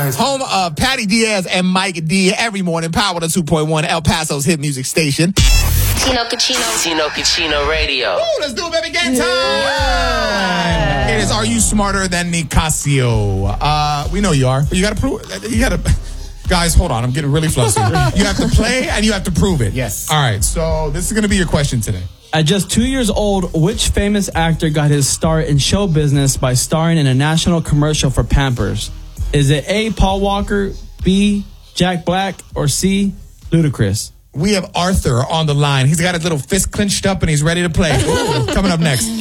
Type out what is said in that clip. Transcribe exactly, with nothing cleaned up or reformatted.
Home of Patty Diaz and Mike D every morning. Power to two point one, El Paso's hit music station. Tino Cucino. Tino Cucino Radio. Ooh, let's do it, baby. Game time. Yeah. It is Are You Smarter Than Nicasio? Uh, we know you are, but you got to prove it. You got to... Guys, hold on. I'm getting really flustered. You have to play and you have to prove it. Yes. All right, so this is going to be your question today. At just two years old, which famous actor got his start in show business by starring in a national commercial for Pampers? Is it A, Paul Walker, B, Jack Black, or C, Ludacris? We have Arthur on the line. He's got his little fist clenched up and he's ready to play. Coming up next.